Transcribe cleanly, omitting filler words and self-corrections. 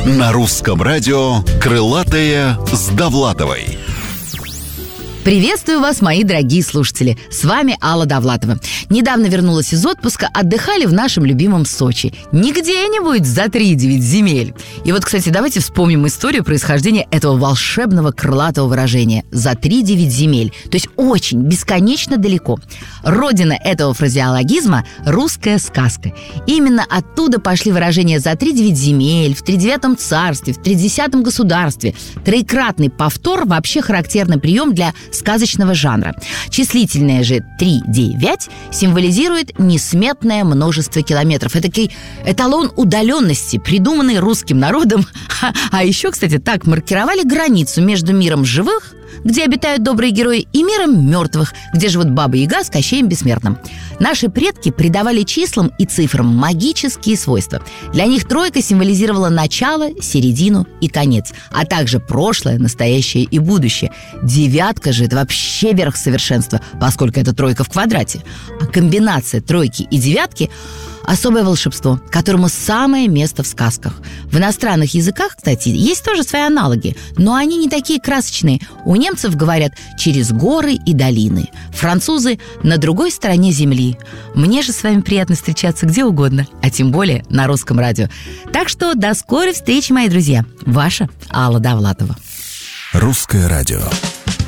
На русском радио «Крылатые с Довлатовой». Приветствую вас, мои дорогие слушатели. С вами Алла Довлатова. Недавно вернулась из отпуска, отдыхали в нашем любимом Сочи. Не где-нибудь за 3-9 земель. И вот, кстати, давайте вспомним историю происхождения этого волшебного крылатого выражения «за 3-9 земель». То есть очень, бесконечно далеко. Родина этого фразеологизма – русская сказка. Именно оттуда пошли выражения «за 3-9 земель», «в 3-9 царстве», «в 30 государстве». Троекратный повтор – вообще характерный прием для сказочного жанра. Числительное же 3-9 символизирует несметное множество километров. Это такой эталон удаленности, придуманный русским народом. А еще, кстати, так маркировали границу между миром живых, где обитают добрые герои, и миром мертвых, где живут Баба-Яга с Кощеем Бессмертным. Наши предки придавали числам и цифрам магические свойства. Для них тройка символизировала начало, середину и конец, а также прошлое, настоящее и будущее. Девятка же – это вообще верх совершенства, поскольку это тройка в квадрате. А комбинация тройки и девятки – особое волшебство, которому самое место в сказках. В иностранных языках, кстати, есть тоже свои аналоги, но они не такие красочные. У немцев говорят «через горы и долины», французы «на другой стороне земли». Мне же с вами приятно встречаться где угодно, а тем более на русском радио. Так что до скорой встречи, мои друзья. Ваша Алла Довлатова. Русское радио.